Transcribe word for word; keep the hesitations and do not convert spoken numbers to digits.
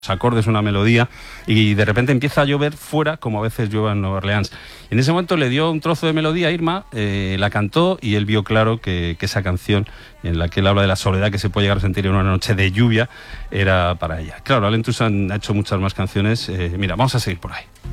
acordes, una melodía, y de repente empieza a llover fuera, como a veces llueve en Nueva Orleans. En ese momento le dio un trozo de melodía a Irma, eh, la cantó, y él vio claro que, que esa canción, en la que él habla de la soledad que se puede llegar a sentir en una noche de lluvia, era para ella. Claro, Allen Toussaint ha hecho muchas más canciones. Eh, mira, vamos a seguir por ahí.